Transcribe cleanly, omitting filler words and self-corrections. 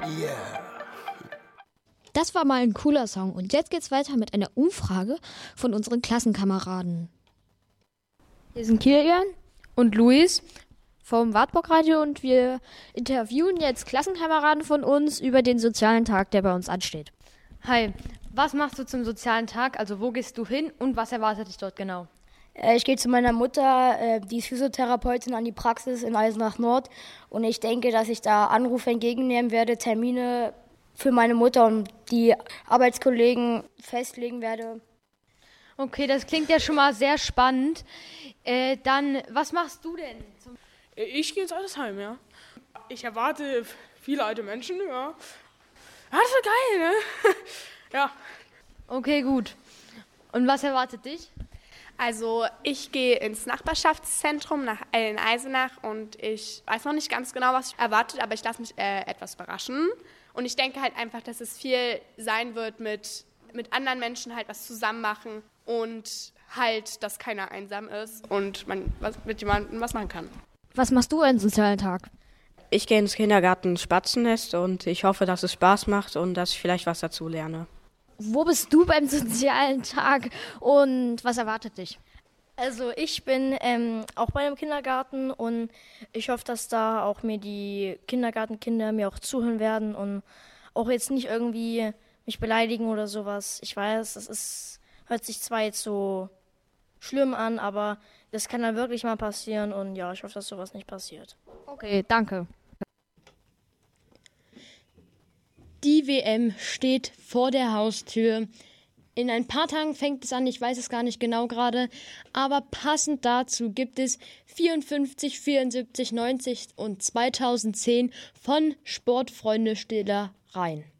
Das war mal ein cooler Song und jetzt geht's weiter mit einer Umfrage von unseren Klassenkameraden. Hier sind Kilian und Luis vom Wartburg-Radio und wir interviewen jetzt Klassenkameraden von uns über den sozialen Tag, der bei uns ansteht. Hi, was machst du zum sozialen Tag? Also wo gehst du hin und was erwartet dich dort genau? Ich gehe zu meiner Mutter, die ist Physiotherapeutin an die Praxis in Eisenach Nord und ich denke, dass ich da Anrufe entgegennehmen werde, Termine für meine Mutter und die Arbeitskollegen festlegen werde. Okay, das klingt ja schon mal sehr spannend. Dann, was machst du denn? Ich gehe ins Altersheim, ja. Ich erwarte viele alte Menschen, ja. Ja, das ist geil, ne? Ja. Okay, gut. Und was erwartet dich? Also ich gehe ins Nachbarschaftszentrum in Eisenach und ich weiß noch nicht ganz genau, was ich erwartet, aber ich lasse mich etwas überraschen. Und ich denke halt einfach, dass es viel sein wird mit anderen Menschen halt was zusammen machen und halt, dass keiner einsam ist und man mit jemandem was machen kann. Was machst du einen sozialen Tag? Ich gehe ins Kindergarten Spatzennest und ich hoffe, dass es Spaß macht und dass ich vielleicht was dazu lerne. Wo bist du beim sozialen Tag und was erwartet dich? Also ich bin auch bei einem Kindergarten und ich hoffe, dass da auch mir die Kindergartenkinder mir auch zuhören werden und auch jetzt nicht irgendwie mich beleidigen oder sowas. Ich weiß, hört sich zwar jetzt so schlimm an, aber das kann dann wirklich mal passieren und ja, ich hoffe, dass sowas nicht passiert. Okay, danke. Die WM steht vor der Haustür. In ein paar Tagen fängt es an, ich weiß es gar nicht genau gerade, aber passend dazu gibt es 54, 74, 90 und 2010 von Sportfreunde Stiller Rhein.